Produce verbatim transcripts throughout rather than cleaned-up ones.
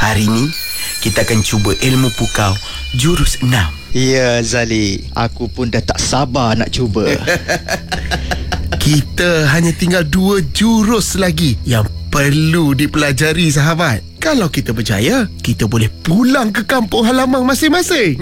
Hari ni kita akan cuba ilmu pukau jurus enam. Ya Zali, aku pun dah tak sabar nak cuba. Kita hanya tinggal dua jurus lagi yang perlu dipelajari, sahabat. Kalau kita berjaya, kita boleh pulang ke kampung halaman masing-masing.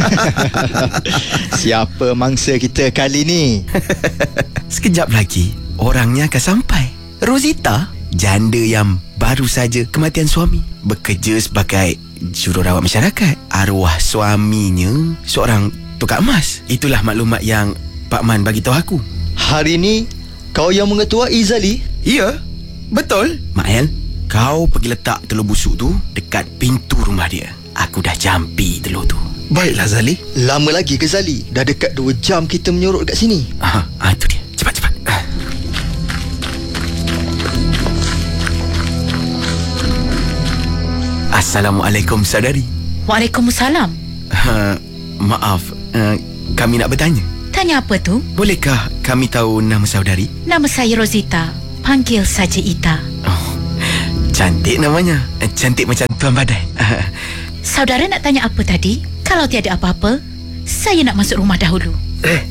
Siapa mangsa kita kali ni? Sekejap lagi orangnya akan sampai. Rosita, janda yang baru saja kematian suami, bekerja sebagai jururawat masyarakat. Arwah suaminya seorang tukar emas. Itulah maklumat yang Pak Man bagi tahu aku. Hari ni kau yang mengetuai Zali? Ya, betul. Mael, kau pergi letak telur busuk tu dekat pintu rumah dia. Aku dah jampi telur tu. Baiklah Zali. Lama lagi ke Zali? Dah dekat dua jam kita menyorok dekat sini. Ah, ah itu dia. Cepat cepat. Ah. Assalamualaikum saudari. Waalaikumsalam. Uh, maaf, uh, kami nak bertanya. Tanya apa tu? Bolehkah kami tahu nama saudari? Nama saya Rosita. Panggil saja Ita. Oh, cantik namanya. Cantik macam tuan badai. Saudara nak tanya apa tadi? Kalau tiada apa-apa, saya nak masuk rumah dahulu. Eh,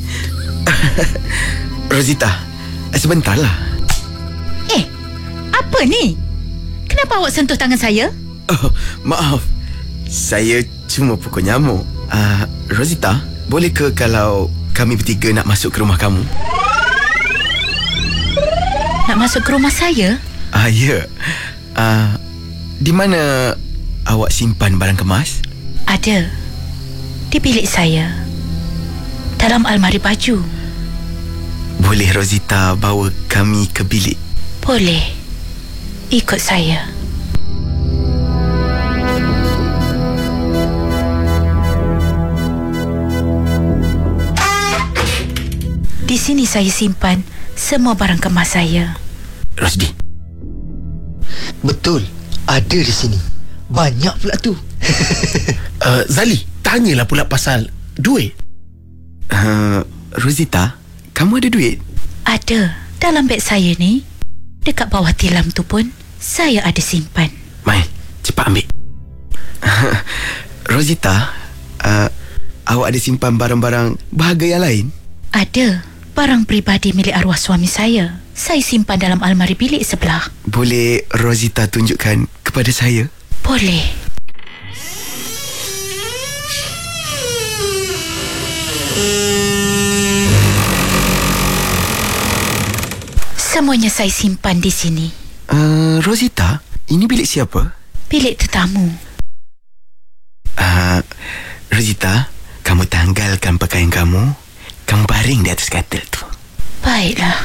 Rosita, sebentarlah. Eh, apa ni? Kenapa awak sentuh tangan saya? Oh, maaf. Saya cuma pukul nyamuk. Uh, Rosita, boleh ke kalau kami bertiga nak masuk ke rumah kamu? Nak masuk ke rumah saya? Ah, ya. Uh, di mana awak simpan barang kemas? Ada. Di bilik saya. Dalam almari baju. Boleh Rosita bawa kami ke bilik? Boleh. Ikut saya. Di sini saya simpan semua barang kemas saya. Rosdi. Betul, ada di sini. Banyak pula tu. uh, Zali, tanyalah pula pasal duit. Uh, Rosita, kamu ada duit? Ada. Dalam beg saya ni. Dekat bawah tilam tu pun saya ada simpan. Mai, cepat ambil. Rosita, uh, awak ada simpan barang-barang berharga yang lain? Ada. Barang peribadi milik arwah suami saya. Saya simpan dalam almari bilik sebelah. Boleh Rosita tunjukkan kepada saya? Boleh. Semuanya saya simpan di sini. Uh, Rosita, ini bilik siapa? Bilik tetamu. Uh, Rosita, kamu tanggalkan pakaian kamu. Kamu baring di atas katil tu. Baiklah.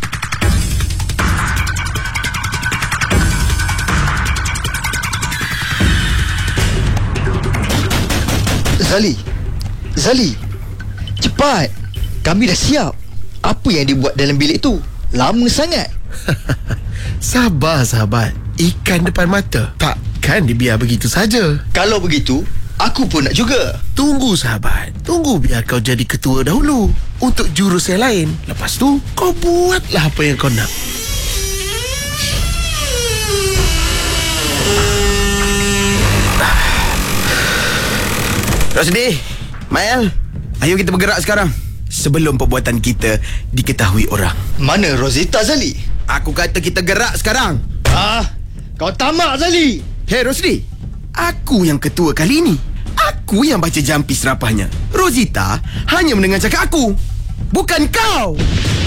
Zali, Zali, cepat. Kami dah siap. Apa yang dibuat dalam bilik tu? Lama sangat. Sabar sahabat. Ikan depan mata takkan dibiar begitu saja. Kalau begitu, aku pun nak juga. Tunggu sahabat. Tunggu biar kau jadi ketua dahulu untuk jurus yang lain. Lepas tu kau buatlah apa yang kau nak. Rosdi, Mael, ayo kita bergerak sekarang sebelum perbuatan kita diketahui orang. Mana Rosita, Zali? Aku kata kita gerak sekarang. Ah, kau tamak, Zali. Hei Rosdi, aku yang ketua kali ini. Aku yang baca jampi serapahnya. Rosita hanya mendengar cakap aku, bukan kau.